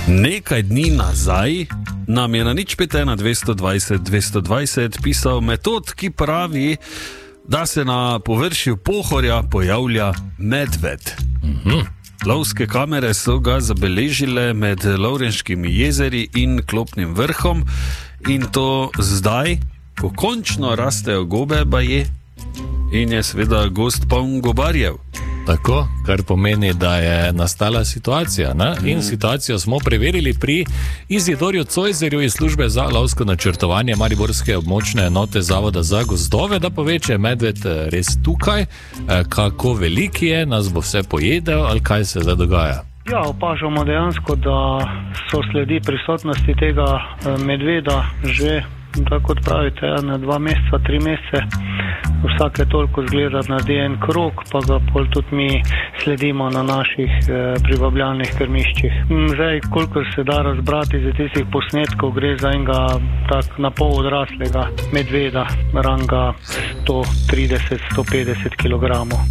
Nekaj dni nazaj nam je na 051-220-220 pisal Metod, ki pravi, da se na površju Pohorja pojavlja medved. Lovske kamere so ga zabeležile med Lovrenškimi jezeri in Klopnim vrhom in to zdaj, ko končno rastejo gobe baje in je seveda gozd poln gobarjev. Tako, kar pomeni, da je nastala situacija. Ne? In situacijo smo preverili pri Izidorju Cojzerju iz službe za lovsko načrtovanje Mariborske območne enote Zavoda za gozdove, da pove, če je medved res tukaj, kako velik je, nas bo vse pojedel ali kaj se zdaj dogaja. Ja, opažamo dejansko, da so sledi prisotnosti tega medveda že, tako kot pravite, 2 meseca, 3 mesece. Vsake toliko zgleda naredi en krog, pa ga pol tudi mi sledimo na naših privabljalnih krmiščih. Zdaj, koliko se da razbrati za tistih posnetkov, gre za enega tak na pol odraslega medveda, ranga 130-150 kg.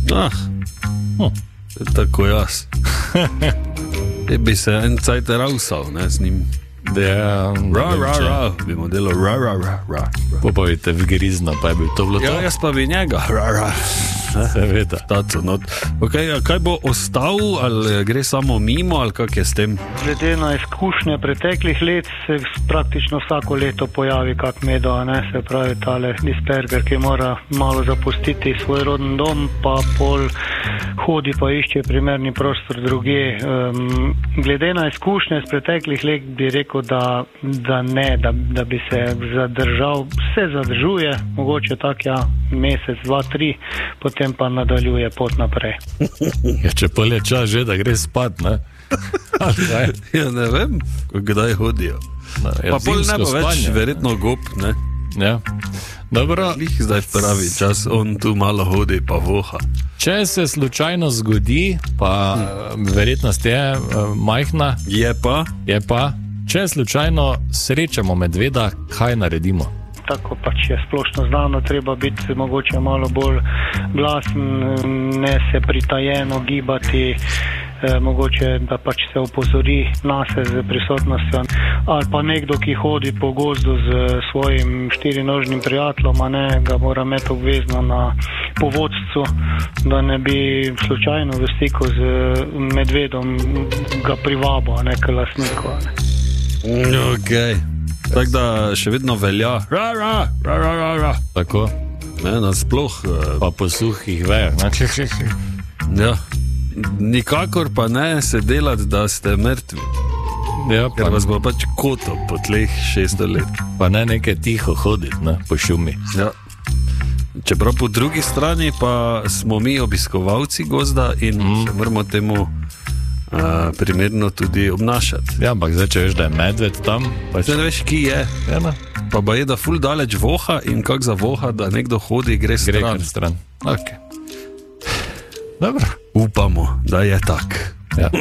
Tako jaz. Bi se en cajt rausal, ne, z njim. Bi mu delal Popovite v grizno, pa je bil to bilo to? Ja, jaz pa bi njega. Seveda. Okay, kaj bo ostal, ali gre samo mimo, ali kak je s tem? Glede na izkušnje preteklih let se praktično vsako leto pojavi kak medo, ne? Se pravi tale disperger, ki mora malo zapustiti svoj rodni dom, pa pol hodi pa išče primerni prostor drugje. Glede na izkušnje z preteklih let bi rekel, da ne, da bi se zadržal. Se zadržuje, mogoče tak mesec, 2, 3, potem pa nadaljuje pot naprej. Ja, če pol je čas že, da gre spat, ne? Ja, ne vem, kdaj hodijo. Pa pol ne bo več verjetno gob, ne? Ja. Dobro. Zdaj pravi čas, on tu malo hodi pa voha. Če se slučajno zgodi, pa verjetnost je majhna. Je pa. Če slučajno srečamo medveda, kaj naredimo? Tako pač je splošno znano, treba biti mogoče malo bolj glasen, ne se pritajeno gibati, mogoče da pač se opozori nase z prisotnostjo. Ali pa nekdo, ki hodi po gozdu z svojim 4-nožnim prijateljem, a ne, ga mora imeti obvezno na povodcu, da ne bi slučajno v stiku z medvedom ga privabo, a ne k lastniku. Okej. Tako da še vedno velja. Tako. Ne, nasploh. Pa po suhih vejah. Ja. Nikakor pa ne se delati, da ste mrtvi. Ja, ker vas bo pač koto po tleh 600 let. Pa ne nekaj tiho hoditi, ne, po šumi. Ja. Čeprav po drugi strani pa smo mi obiskovalci gozda in se moramo temu primerno tudi obnašati. Ja, ampak zdaj, če veš, da je medved tam, pač... Zdaj ne veš, ki je. Ja, ne. Pa je da ful daleč voha in kak za voha, da nekdo hodi, gre stran. Ok. Dobro. Upamo, da je tak. Ja.